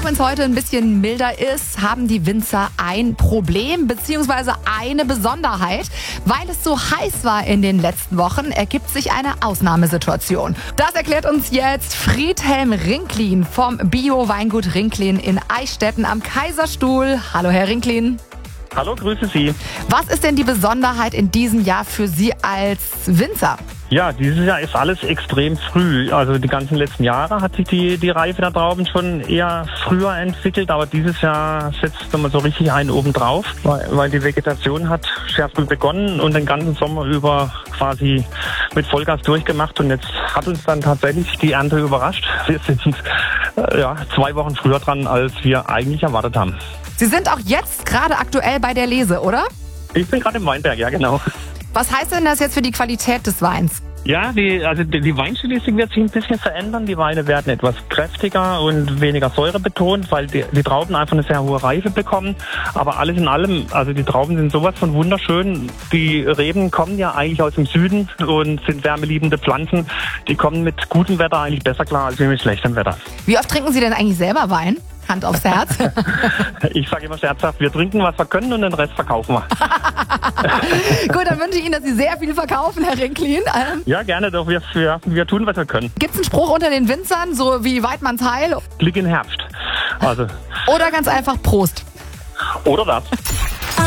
wenn es heute ein bisschen milder ist, haben die Winzer ein Problem bzw. eine Besonderheit. Weil es so heiß war in den letzten Wochen, ergibt sich eine Ausnahmesituation. Das erklärt uns jetzt Friedhelm Rinklin vom Bio-Weingut Rinklin in Eichstätten am Kaiserstuhl. Hallo Herr Rinklin. Hallo, grüße Sie. Was ist denn die Besonderheit in diesem Jahr für Sie als Winzer? Ja, dieses Jahr ist alles extrem früh. Also die ganzen letzten Jahre hat sich die Reife der Trauben schon eher früher entwickelt, aber dieses Jahr setzt man so richtig einen obendrauf, weil die Vegetation hat sehr früh begonnen und den ganzen Sommer über quasi mit Vollgas durchgemacht und jetzt hat uns dann tatsächlich die Ernte überrascht. Wir sind 2 Wochen früher dran, als wir eigentlich erwartet haben. Sie sind auch jetzt gerade aktuell bei der Lese, oder? Ich bin gerade im Weinberg, ja genau. Was heißt denn das jetzt für die Qualität des Weins? Ja, die Weinstilistik wird sich ein bisschen verändern. Die Weine werden etwas kräftiger und weniger säurebetont, weil die Trauben einfach eine sehr hohe Reife bekommen. Aber alles in allem, also die Trauben sind sowas von wunderschön. Die Reben kommen ja eigentlich aus dem Süden und sind wärmeliebende Pflanzen. Die kommen mit gutem Wetter eigentlich besser klar als mit schlechtem Wetter. Wie oft trinken Sie denn eigentlich selber Wein? Hand aufs Herz. Ich sage immer scherzhaft, wir trinken, was wir können und den Rest verkaufen wir. Gut, dann wünsche ich Ihnen, dass Sie sehr viel verkaufen, Herr Rinklin. Ja, gerne doch. Wir tun, was wir können. Gibt es einen Spruch unter den Winzern, so wie Weidmanns Heil? Glück in Herbst. Also. Oder ganz einfach Prost. Oder das.